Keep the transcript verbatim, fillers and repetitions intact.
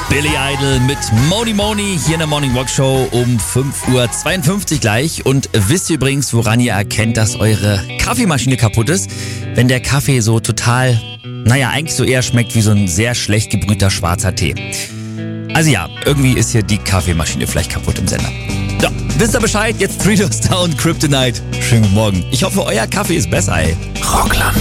Billy Idol mit Moni Moni hier in der Morning Walk Show um fünf Uhr zweiundfünfzig gleich. Und wisst ihr übrigens, woran ihr erkennt, dass eure Kaffeemaschine kaputt ist? Wenn der Kaffee so total, naja, eigentlich so eher schmeckt wie so ein sehr schlecht gebrühter schwarzer Tee. Also ja, irgendwie ist hier die Kaffeemaschine vielleicht kaputt im Sender. So, wisst ihr Bescheid? Jetzt Three Doors Down, Kryptonite. Schönen guten Morgen. Ich hoffe, euer Kaffee ist besser, ey. Rockland.